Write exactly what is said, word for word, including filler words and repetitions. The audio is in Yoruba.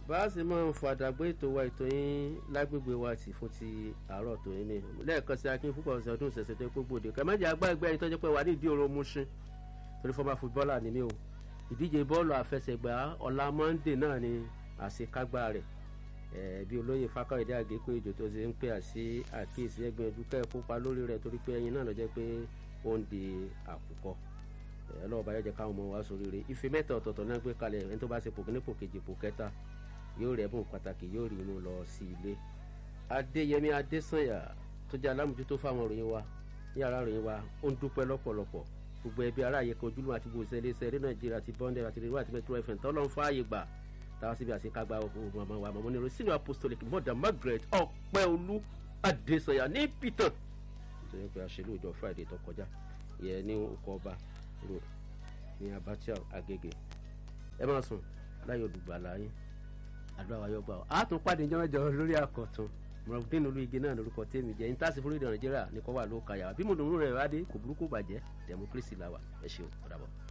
bá a sì máa ń fàdàgbé ètò wa ètò yín lágbègbè wa tì fún ti àárọ̀ tó yín ní lẹ́ẹ̀kan sí akin púpọ̀ ọ̀sẹ̀ ọdún ìṣẹ̀ṣẹ̀ tó gbogbo òde kẹ́mẹ́jì agbá ẹgbẹ́ ẹni tó jẹ́ pé wà ní ìdí òrò Mushin torí fọ́mà fútbọ́ọ̀lù ní mí o ìdíje bọ́ọ̀lù àfẹsẹ̀gbá ọ̀la Monday náà ni àṣekágbá rẹ̀ bí olóyè Fákáyọ̀dé Àgékò Ìjò tó ṣe ń pè àṣì àkíyèsí ẹgbẹ́ ojú kẹ́ kópa lórí rẹ̀ torí pé ẹyin náà ló jẹ́ pé ó ń di àkùkọ ọlọ́ọ̀bá yóò jẹ́ káwọn ọmọ wa sórí rẹ̀ ife mẹ́ta ọ̀tọ̀ọ̀tọ̀ náà gbé kalẹ̀ ẹni tó bá ṣe pò kíní pò kejì pò kẹta yóò rẹ̀ bùn pàtàkì yóò rí inú lọ sí ilé. Adéyẹmí Adésànyà tó jẹ́ alámòjútó fáwọn òròyìn wa yàrá òròyìn wa ó ń dúpẹ́ lọ́pọ̀lọpọ̀ gbogbo ẹbí ará àyẹ̀kọ́ ojúlùmọ̀ àti gbòòsẹ̀ iléeṣẹ́ eré Nàìjíríà àti bọ́ndẹ̀ àti rírú àti Metro F M tọ́lọ́ ń fààyè gbà táwa síbi àṣekágbá màmá wa màmá onírò senior apostolic mother Margaret Ọpẹ́olú Adésànyà ní Peter nítorí pé àṣẹlú ìjọ Friday tó kọjá ìyẹn ní ọkọ̀ ọba road ní Abacha Agége ẹ máa sùn láyọ̀ olùgbàlà yín àdúrà wa yọ gbà ọ́ a tún pàdé jọ́mẹ́jọ lórí àkọ́tún mọ̀rọ̀dín olú igi náà lórúkọ tèmi jẹ́ intanṣi fún rédíò Nàìjíríà ní kọ́ wà ló kàyà bí mo dùn ún rẹ̀ wá dé kò burúkú bàjẹ́ democracy làwà ẹ ṣeun ọ̀dàbọ̀.